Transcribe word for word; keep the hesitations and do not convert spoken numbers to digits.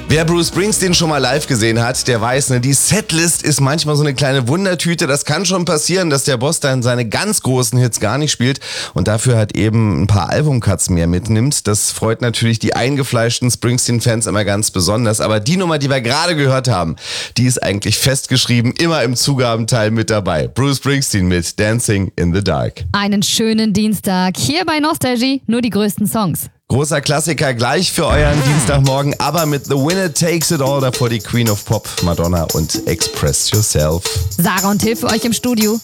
Wer Bruce Springsteen schon mal live gesehen hat, der weiß, ne, die Setlist ist manchmal so eine kleine Wundertüte. Das kann schon passieren, dass der Boss dann seine ganz großen Hits gar nicht spielt und dafür halt eben ein paar Albumcuts mehr mitnimmt. Das freut natürlich die eingefleischten Springsteen-Fans immer ganz besonders. Aber die Nummer, die wir gerade gehört haben, die ist eigentlich festgeschrieben, immer im Zugabenteil mit dabei. Bruce Springsteen mit Dancing in the Dark. Einen schönen Dienstag. Hier bei Nostalgie nur die größten Songs. Großer Klassiker gleich für euren Dienstagmorgen, aber mit The Winner Takes It All, davor die Queen of Pop, Madonna und Express Yourself. Sarah und Till für euch im Studio.